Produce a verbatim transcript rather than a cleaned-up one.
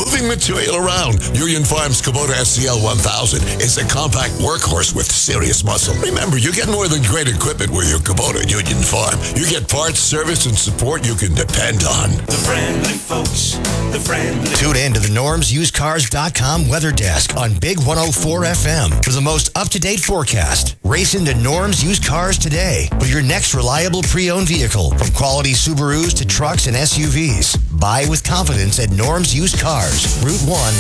moving material around. Union Farm's Kubota S C L one thousand is a compact workhorse with serious muscle. Remember, you get more than great equipment with your Kubota Union Farm. You get parts, service, and support you can depend on. The friendly folks, the friendly. Tune in to the Norms Used Cars dot com weather desk on Big one oh four F M for the most up-to-date forecast. Race into Norms Used Cars today for your next reliable pre-owned vehicle, from quality Subarus to trucks and S U Vs. Buy with confidence at Norms Used Cars, Route one